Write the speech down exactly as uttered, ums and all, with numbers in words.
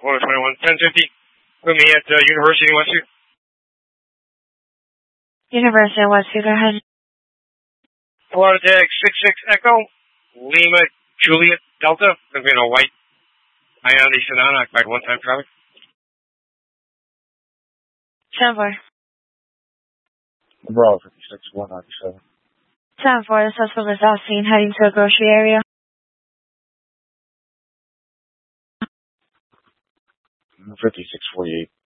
Florida twenty-one, ten fifty. Put me at uh, University in Westview. University in Westview, go ahead. Florida tag six six Echo, Lima Juliet Delta. Going to be in a white Hyundai sedan occupied one-time traffic. ten four. Bravo fifty-six, one ninety-seven. ten four, the suspect is last seen heading to a grocery area. fifty-six forty-eight.